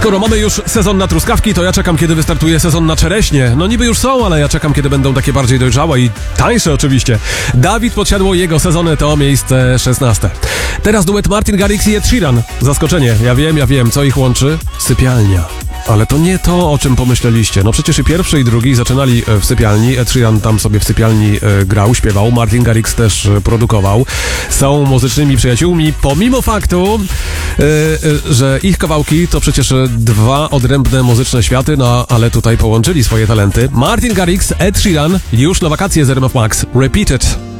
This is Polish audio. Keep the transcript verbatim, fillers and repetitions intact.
Skoro mamy już sezon na truskawki, to ja czekam, kiedy wystartuje sezon na czereśnie. No niby już są, ale ja czekam, kiedy będą takie bardziej dojrzałe i tańsze oczywiście. Dawid Podsiadło, jego sezony to miejsce szesnaste. Teraz duet Martin Garrix i Ed Sheeran. Zaskoczenie, ja wiem, ja wiem, co ich łączy? Sypialnia. Ale to nie to, o czym pomyśleliście. No przecież i pierwszy, i drugi zaczynali w sypialni. Ed Sheeran tam sobie w sypialni e, grał, śpiewał. Martin Garrix też e, produkował. Są muzycznymi przyjaciółmi, pomimo faktu, e, e, że ich kawałki to przecież dwa odrębne muzyczne światy, no ale tutaj połączyli swoje talenty. Martin Garrix, Ed Sheeran, już na wakacje z R M F Max. Repeat it.